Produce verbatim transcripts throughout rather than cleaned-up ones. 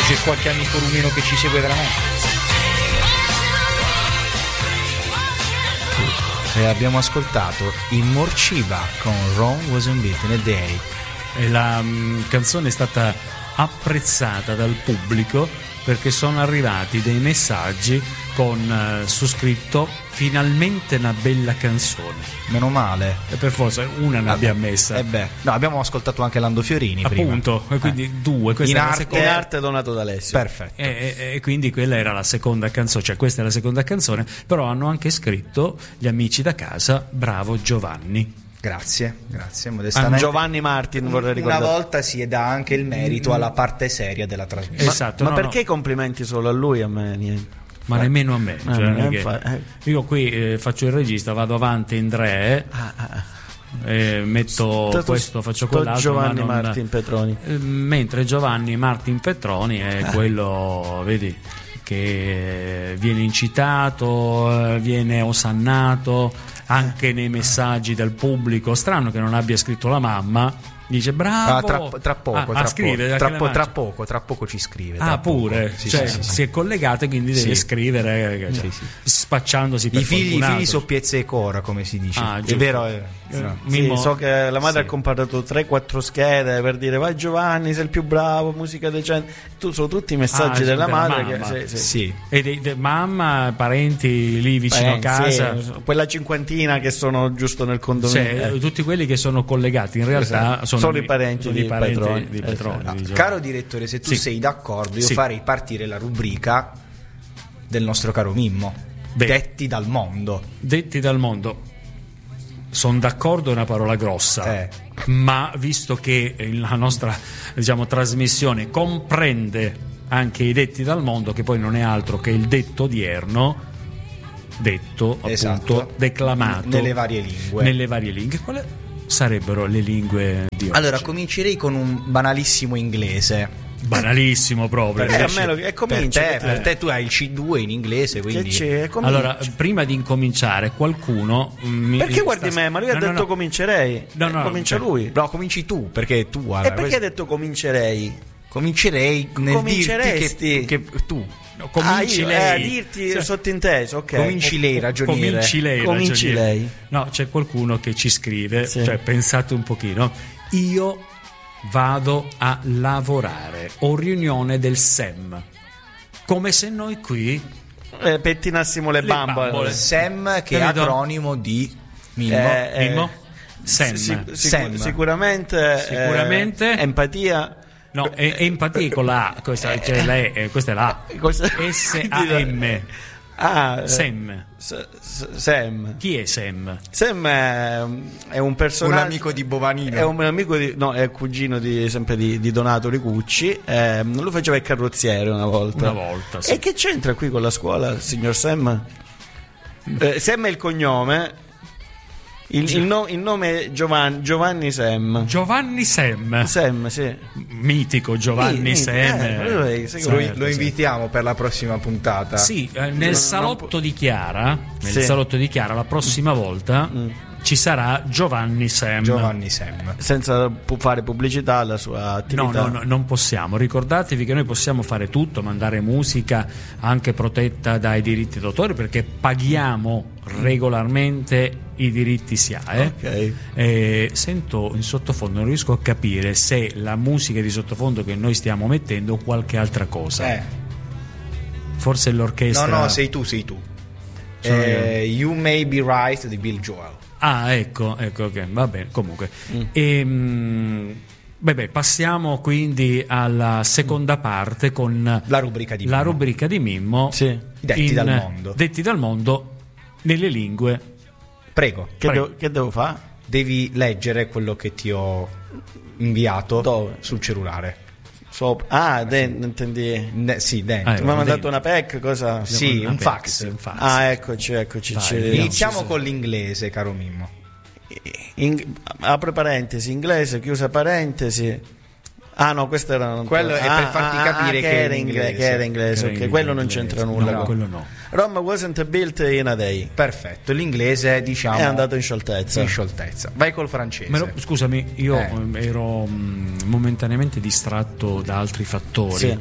c'è qualche amico rumeno che ci segue veramente. E abbiamo ascoltato i Morciba con Rome Wasn't Built in a Day. E la mh, canzone è stata apprezzata dal pubblico perché sono arrivati dei messaggi con uh, su scritto finalmente una bella canzone. Meno male. E per forza una ne abbiamo messa. Eh beh, no, abbiamo ascoltato anche Lando Fiorini appunto, prima. E quindi eh. due. Questa in, era arte, la seconda... in arte Donato D'Alessio. Perfetto. E, e, e quindi quella era la seconda canzone, cioè questa è la seconda canzone, però hanno anche scritto gli amici da casa, bravo Giovanni. Grazie, grazie modestamente. Giovanni Martin, vorrei ricordare. Una volta si dà anche il merito alla parte seria della trasmissione. Esatto. Ma, no, ma perché no. i complimenti solo a lui, a me niente? Ma eh. nemmeno a me. Ah, cioè, non è eh, che... fa... eh. Io qui eh, faccio il regista, vado avanti in tre, ah, ah. eh, metto Stato questo, faccio sto quell'altro. Giovanni ma non... Martin Petroni. Eh, mentre Giovanni Martin Petroni è ah. quello, vedi, che viene incitato, viene osannato anche nei messaggi del pubblico. Strano che non abbia scritto la mamma. Dice bravo. Ah, tra, tra poco, ah, tra, ah, scrive, poco tra, po- tra poco, tra poco ci scrive. Ah, pure, sì, cioè, sì, sì, si sì. è collegato e quindi deve sì. scrivere, cioè, sì, sì. spacciandosi per I figli, i fortunato. figli soppiezze e cora, come si dice. Ah, è giusto. vero? È... Eh, no. Sì, Mimmo... so che la madre Sì. ha comprato tre quattro schede per dire vai Giovanni, sei il più bravo, musica decente. Tu, sono tutti i messaggi Ah, della della madre mamma. che, sì, sì. Sì. E de, de, mamma, parenti lì vicino Eh, a casa, sì, quella cinquantina che sono giusto nel condominio. cioè, eh. tutti quelli che sono collegati in realtà Esatto. sono, Sono i parenti sono di i parenti Petroni. di Petroni, Esatto. di Giovanni. Caro direttore, se tu Sì. sei d'accordo, io Sì. farei partire la rubrica del nostro caro Mimmo. Beh. Detti dal mondo. Detti dal mondo. Sono d'accordo, è una parola grossa, Eh. ma visto che la nostra, diciamo, trasmissione comprende anche i detti dal mondo, che poi non è altro che il detto odierno, detto appunto, Esatto. declamato Nelle varie lingue. nelle varie lingue. Quali sarebbero le lingue di oggi? Allora, comincerei con un banalissimo inglese. Banalissimo proprio. Perché Eh, a me lo, e Per comincia, te, che- per te tu hai il C due in inglese, che quindi c'è? Comincia. Allora, prima di incominciare, qualcuno mi, perché guardi sta- me? Ma lui ha No, no, detto no. comincerei. No, no, comincia cioè- lui. no, cominci tu, perché tu E guarda, perché questo- ha detto comincerei? comincerei nel dirti Cominceresti? che, che tu No, cominci ah, io, lei. eh, a dirti Cioè, sottinteso, ok. cominci lei, ragioniere. Cominci lei, Cominci ragioniere. lei. No, c'è qualcuno che ci scrive, Sì. cioè pensate un pochino. Io vado a lavorare, ho riunione del S E M. Come se noi qui Eh, pettinassimo le, Le bambole. bambole. Sam, che è Capito? acronimo di Mimmo. Eh, eh, Mimmo? Sam. Sì, sic- Sam. Sicuramente, Sicuramente. eh, empatia. No, è, è empatia con la A, questa, cioè la E, eh, questa è la A. Cosa- S A M. Ah, eh, Sam. S- S- Sam. Chi è Sam? Sam è, è un personaggio. Un amico di Bovanino. È un amico di. No, è cugino di, sempre di, di Donato Ricucci. Eh, lui faceva il carrozziere una volta. Una volta, sì. E che c'entra qui con la scuola, il signor Sam? Eh, Sam è il cognome. Il, il, no- il nome è Giovanni, Giovanni Sam. Giovanni Sam. Sam, sì. Mitico Giovanni Sì, Sam. eh, lui- sai che Lo, Certo, lo certo. invitiamo per la prossima puntata. Sì, eh, nel non salotto di Chiara, nel Sì. salotto di Chiara la prossima volta ci sarà Giovanni Sam. Giovanni Sam. Senza pu- fare pubblicità alla sua attività. No, no, no, non possiamo. Ricordatevi che noi possiamo fare tutto, mandare musica anche protetta dai diritti d'autore, perché paghiamo regolarmente i diritti S I A E. Ok. Eh, sento in sottofondo, non riesco a capire se la musica di sottofondo che noi stiamo mettendo o qualche altra cosa. Eh. Forse No, l'orchestra. no, sei tu, sei tu. Sono Eh, You May Be Right di Bill Joel. Ah, ecco, ecco, ok, va bene, comunque. Ehm, beh, beh, passiamo quindi alla seconda parte con La rubrica di la Mimmo. rubrica di Mimmo. Sì. Detti in- dal mondo. Detti dal mondo nelle lingue. Prego, Che, Prego. devo, che devo fare? devi leggere quello che ti ho inviato Dove? sul cellulare. Sopra. Ah, de- intendi. Ne- sì, dentro. Ah, Mi ha mandato dentro. una P E C, cosa? Sì, Una un P E C, fax. un fax. Ah, eccoci, eccoci. Vai, ci- vediamo. Iniziamo con l'inglese, caro Mimmo. In- apre parentesi, inglese, chiusa parentesi. Ah no, questo era Quello è per farti capire che era è in inglese, inglese. che era inglese, Che era ok, in quello non inglese. c'entra nulla. No, quello no. Rome wasn't built in a day. Perfetto, l'inglese diciamo È andato in scioltezza. in scioltezza. Vai col francese. Me lo- scusami, io Eh. eh, ero mm, momentaneamente distratto da altri fattori Sì. che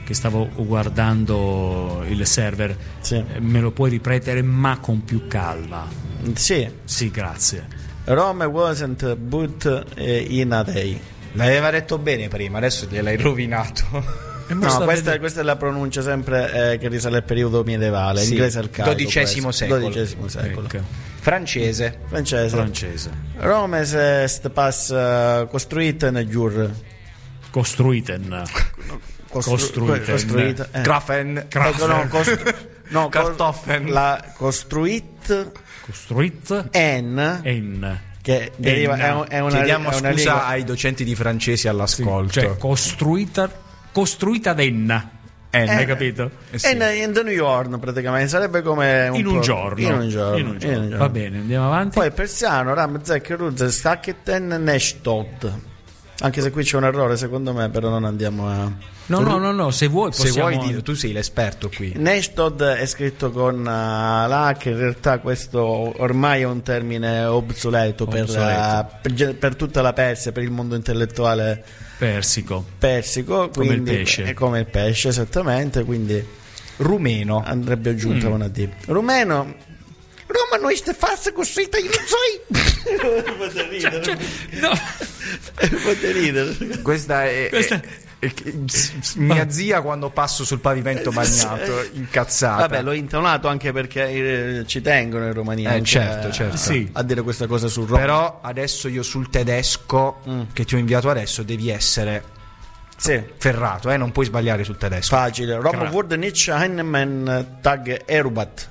che stavo guardando il server. Sì. Eh, me lo puoi ripetere ma con più calma? Sì. Sì, grazie. Rome wasn't but eh, in a day. L'aveva detto bene prima, adesso gliel'hai rovinato. No, questa, questa è la pronuncia sempre eh, che risale al periodo medievale. Sì, Inglese arcaico. dodicesimo secolo. dodicesimo secolo. Ecco. Francese. Francese. Francese. Rome est pas uh, costruita nel giur. Costruiten. Costru- Costruiten. Costruita. Eh. Grafen. Ecco, no, costru- no, Kartoffeln. La costruit Costruit. en En. che deriva è, un- è una, Chiediamo è una scusa lingua- ai docenti di francese all'ascolto. Cioè, costruita. Costruita venna. En. Hai capito? Eh sì. è in, in the New York praticamente sarebbe come un In un po'- giorno. in un giorno, In un giorno. in un giorno. Va bene, andiamo avanti. Poi persiano ram zek ruz stacketen neshtod. Anche se qui c'è un errore secondo me, però non andiamo a. No, no, no, no, se vuoi Se possiamo... vuoi dire, tu sei l'esperto qui. Neshtod è scritto con uh, la, che in realtà questo ormai è un termine obsoleto, per, Obsoleto. uh, per, ge- per tutta la Persia, per il mondo intellettuale Persico. persico, Come il quindi, pesce. è come il pesce esattamente, quindi Rumeno. andrebbe aggiunta Mm. una D. Rumeno. Roma non è farsa costretta, io non so. Fate ridere. Cioè, no. Fate ridere. Questa è, Questa- è- è- è- s- mia zia quando passo sul pavimento bagnato, incazzata. Vabbè, l'ho intonato anche perché eh, ci tengono in Romania Eh, anche certo, a- certo. Sì. a dire questa cosa su Roma. Però adesso io sul tedesco Mm. che ti ho inviato adesso devi essere Sì, ferrato, eh? Non puoi sbagliare sul tedesco. facile. Roma Cra- wurde nicht Heinemann Tag Erubat.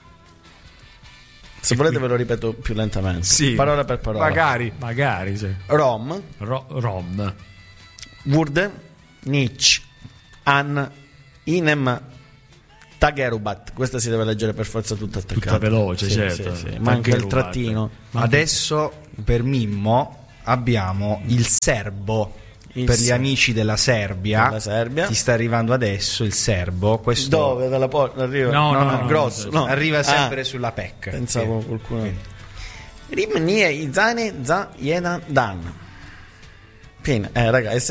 Se volete ve lo ripeto più lentamente. Sì, Parola per parola. magari. Magari, sì. Rom Ro- Rom. wurde nicht an Inem Tag Erubat. Questa si deve leggere per forza tutta attaccata. Tutta veloce, Sì, certo. sì, sì. Tag Manca il Erubat. trattino. Adesso per Mimmo abbiamo il serbo. Il Per gli ser- amici della Serbia, della Serbia. ti sta arrivando adesso il serbo. Questo Dove? Dalla porta arriva? No, no, no, grosso. no, No. arriva sempre Ah, sulla pecca. pensavo Sì. qualcuno. Rimnie izane za jena dan. Fine. Eh, raga,